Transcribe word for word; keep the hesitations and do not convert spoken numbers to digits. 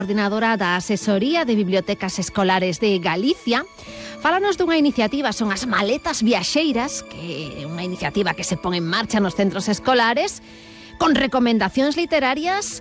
coordinadora da Asesoría de Bibliotecas Escolares de Galicia. Fálanos dunha iniciativa, son as maletas viaxeiras, que é unha iniciativa que se pon en marcha nos centros escolares, con recomendacións literarias